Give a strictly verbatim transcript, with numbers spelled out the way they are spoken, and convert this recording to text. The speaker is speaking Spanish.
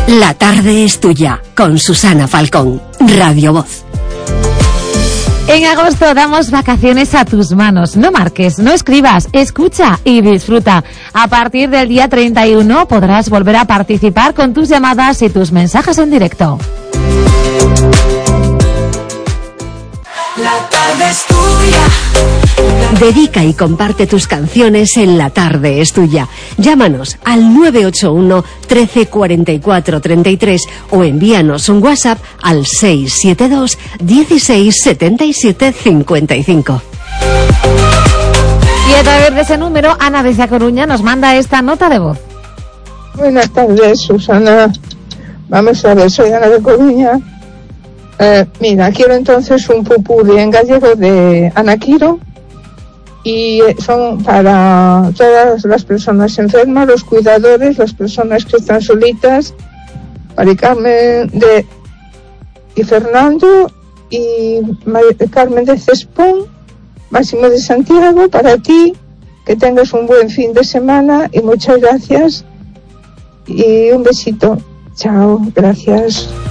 La tarde es tuya, con Susana Falcón, Radio Voz. En agosto damos vacaciones a tus manos. No marques, no escribas, escucha y disfruta. A partir del día treinta y uno podrás volver a participar con tus llamadas y tus mensajes en directo. La tarde es tuya. Dedica y comparte tus canciones en La tarde es tuya. Llámanos al nueve ocho uno, trece, cuarenta y cuatro, treinta y tres o envíanos un WhatsApp al seis siete dos, dieciséis, setenta y siete, cincuenta y cinco. Y a través de ese número, Ana desde A Coruña nos manda esta nota de voz. Buenas tardes, Susana. Vamos a ver, soy Ana de Coruña. Eh, mira, quiero entonces un pupurri en gallego de Ana Quiro y son para todas las personas enfermas, los cuidadores, las personas que están solitas, Mari Carmen de y Fernando y Mari Carmen de Cespón, Máximo de Santiago, para ti, que tengas un buen fin de semana y muchas gracias y un besito. Chao, gracias.